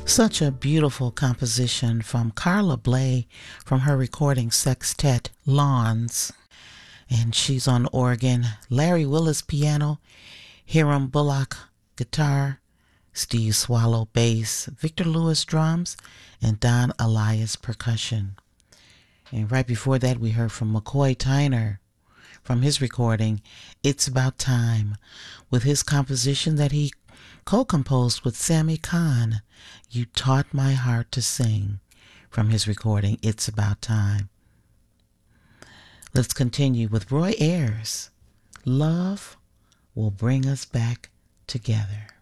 Such a beautiful composition from Carla Bley from her recording sextet Lawns. And she's on organ, Larry Willis piano, Hiram Bullock guitar, Steve Swallow bass, Victor Lewis drums, and Don Elias percussion. And right before that, we heard from McCoy Tyner from his recording, It's About Time, with his composition that he co-composed with Sammy Kahn, You Taught My Heart to Sing, from his recording, It's About Time. Let's continue with Roy Ayers, Love Will Bring Us Back Together.